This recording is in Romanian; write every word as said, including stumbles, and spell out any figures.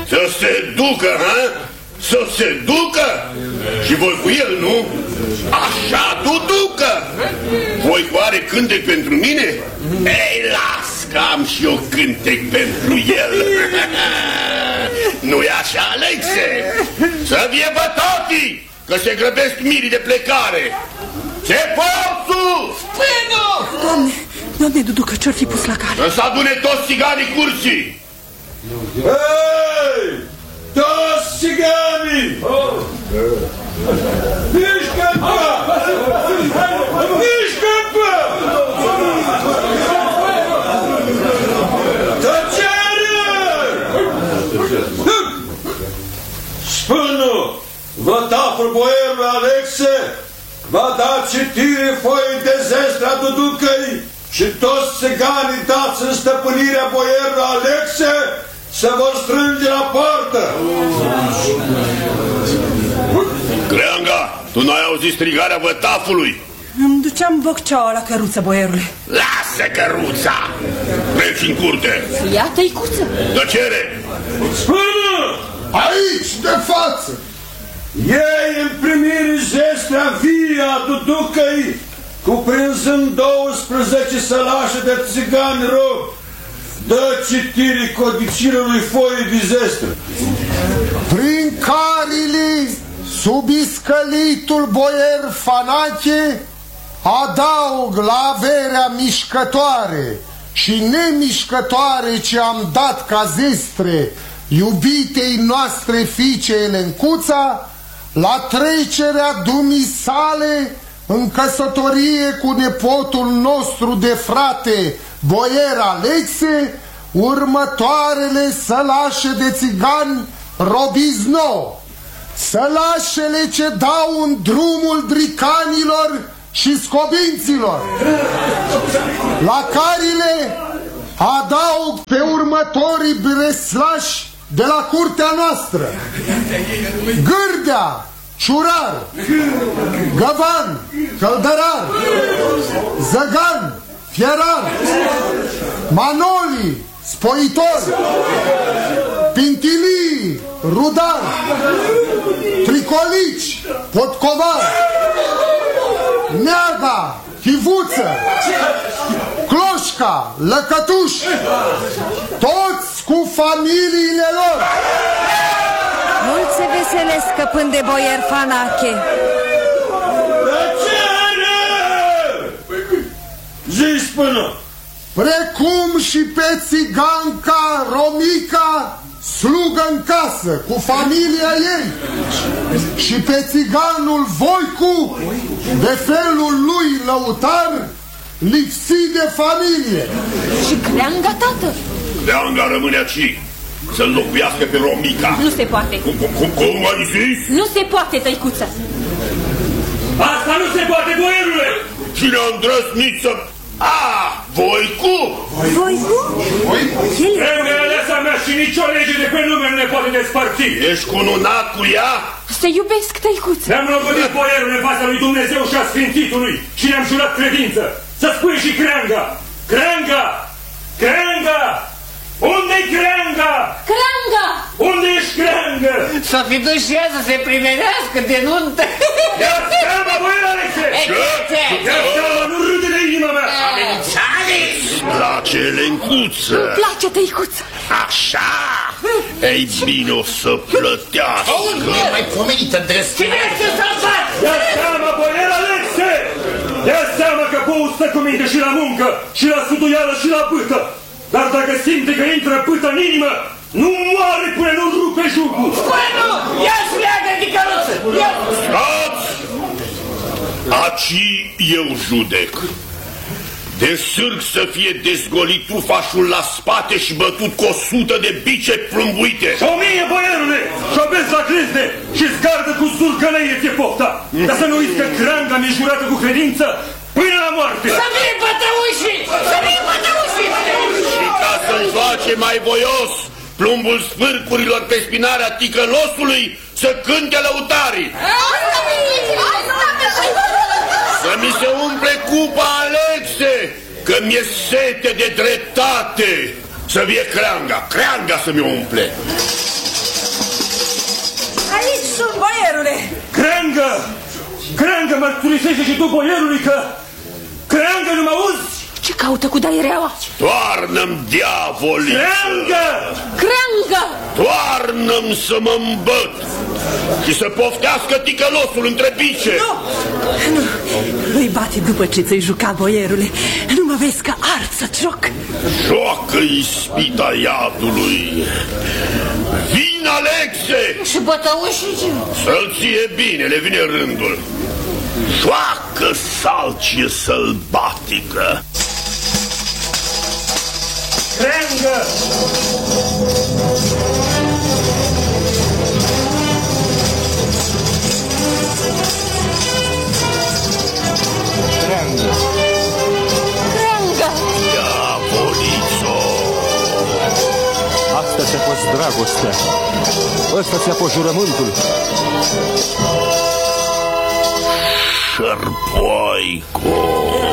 Să se ducă, ha? Să se ducă? Și voi cu el, nu? Așa, duducă! Voi cu are cântec pentru mine? Ei, las că am și eu cântec pentru el. Nu-i așa, Alexe? Să vie bătotii, că se grăbesc mirii de plecare. Ce portu? Spână! Doamne, doamne, duducă, ce-or fi pus la cale? Să adune toți țiganii cursii. Hei! Toți țiganii! Mișcă-mă! Mișcă-mă! Tăcere! Spână, vătaful boierului Alexe va da citire foii de zestra Duducăi și toți țiganii dați în stăpânirea boierului Alexe se vor strânge la poartă. Creanga, tu n-ai auzit strigarea vătafului? Îmi duceam bocceaua la căruță, boierule. Lasă căruța! Treci în curte! Ia, tăicuță! Tăcere! Spână! Aici, de față! Ei în primire zestrea vie a Duducăi, cuprinzând douăsprezece sălașe de țigani robi. Dă citirii codicilului foii de zestră. Prin carile sub iscălitul boier Fanache adaug la averea mișcătoare și nemișcătoare ce am dat ca zestre iubitei noastre fiice Elencuța, la trecerea dumisale în căsătorie cu nepotul nostru de frate boier Alexe, următoarele sălașe de țigani robiți nou, sălașele ce dau în drumul dricanilor și scobinților, la carile adaug pe următorii breslași de la curtea noastră: Gârdea, Ciurar, Găvan, Căldărar, Zăgan, Fierar, Manoli, Spoitor, Pintilii, Rudar, Tricolici, Potcovar, Neaga, Chivuță, Cloșca, Lăcătuș, toți cu familiile lor. Mult se veselesc, stăpân de boier Fanache. Tăcere! Zi, spână! Precum și pe țiganca Romica, slugă în casă, cu familia ei, și pe țiganul Voicu, de felul lui lăutar, lipsit de familie. Și Creanga, tată? Creanga rămâne aici, să înlocuiască pe Romica. Nu se poate. Cum, cum, cum, cum ai zis? Nu se poate, tăicuță. Asta nu se poate, boierule! Cine a îndrăznit să... Ah, Voicu! Voicu? Creanga e aleasa mea și nicio lege de pe lume nu ne poate despărți. Ești cununat cu ea? Să iubesc, tăicuță. Ne-am logodit boierul în fața lui Dumnezeu și a Sfințitului și ne-am jurat credință. Să spui și Creanga! Creanga! Creanga! Unde-i Creanga? Creanga! Unde ești Creanga? Să fi dus și ea să se primerească de nuntă. Ia seama, boier Alexe! Ia seama, nu râde de inima mea! Amenințare! Place Elencuță! Place, tăicuță! Așa! Ei bine, o să plătească! Nu e mai pomenită drăstină! Cine este salvat? Ia seama, boier Alexe! Ia seama că boul stă cu minte și la muncă, și la suduială, și la bâtă. Dar dacă simte că intră pâtă în inimă, nu moare până nu rupe jugul. Bueno, ia-ți leagă de căruță! Stați! Aci eu judec. De sârg să fie dezgolit trufașul la spate și bătut cu o sută de bice plumbuite. Și o mie, boierule! Și-o vezi la crezde și-ți gardă cu surcăleie ție pofta. Dar să nu uiți că Creanga mi-e jurată cu credință până la moarte. Să fie pătăușii! Să fie pătăușii! Și ca să-mi face mai voios plumbul spârcurilor pe spinarea ticălosului, să cânte lăutarii. Să mi se umple cupa, Alexe, că mi-e sete de dreptate. Să vie Creanga, Creanga să mi umple. Creangă! Creangă, mărturisește și tu boierului că... Creangă, nu mă auzi? Ce caută cu daireaua? Toarnă-mi, diavoliță! Creangă! Creangă! Toarnă-mi să mă îmbăt și să poftească ticălosul între pice! Nu! Nu! Îi bate după ce ți-ai jucat, boierule. Nu mă vezi că ard să-ți joc? Joacă ispita iadului! Vin, Alexe! Și bătăușii? Să-l ție bine, le vine rândul. Joacă salcie sălbatică! Creangă! Creangă! Diavolițo! Asta ți-a fost dragostea. Ăsta ți-a fost jurământul. Șărpoaico!